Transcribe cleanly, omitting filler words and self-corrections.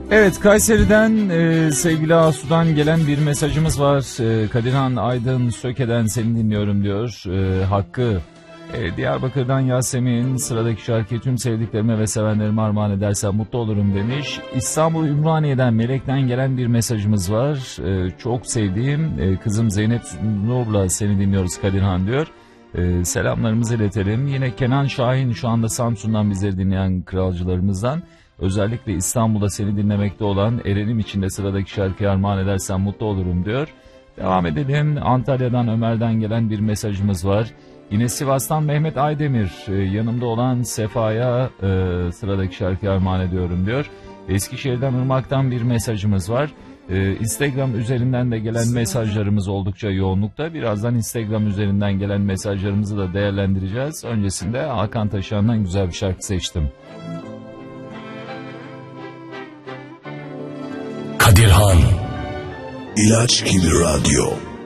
Evet, Kayseri'den sevgili Asu'dan gelen bir mesajımız var. Kadirhan Aydın Söke'den seni dinliyorum diyor. Hakkı. Diyarbakır'dan Yasemin, sıradaki şarkıyı tüm sevdiklerime ve sevenlerime armağan edersem mutlu olurum demiş. İstanbul Ümraniye'den Melek'ten gelen bir mesajımız var. Çok sevdiğim kızım Zeynep Nur'la seni dinliyoruz Kadirhan diyor. Selamlarımızı iletelim. Yine Kenan Şahin şu anda Samsun'dan bizleri dinleyen kralcılarımızdan. Özellikle İstanbul'da seni dinlemekte olan Eren'im için de sıradaki şarkıyı armağan edersen mutlu olurum diyor. Devam edelim. Antalya'dan Ömer'den gelen bir mesajımız var. Yine Sivas'tan Mehmet Aydemir, yanımda olan Sefa'ya sıradaki şarkıyı armağan ediyorum diyor. Eskişehir'den Irmak'tan bir mesajımız var. Instagram üzerinden de gelen mesajlarımız oldukça yoğunlukta. Birazdan Instagram üzerinden gelen mesajlarımızı da değerlendireceğiz. Öncesinde Hakan Taşıyan'dan güzel bir şarkı seçtim. Kadirhan İlaç gibi radyo.